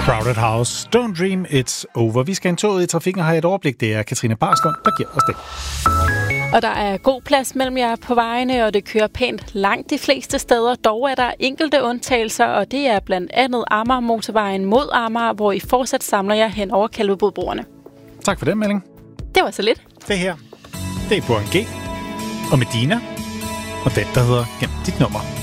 Crowded House, Don't Dream It's Over. Vi skal en toget i trafikken og have et overblik. Det er Katrine Barslund, der giver os det. Og der er god plads mellem jer på vejene, og det kører pænt langt de fleste steder. Dog er der enkelte undtagelser, og det er blandt andet Amager-motorvejen mod Amager, hvor I fortsat samler jer hen over Kalvebodbroerne. Tak for den melding. Det var så lidt. Det her, det er på en G, og med Dina, og den, der hedder Gem dit nummer.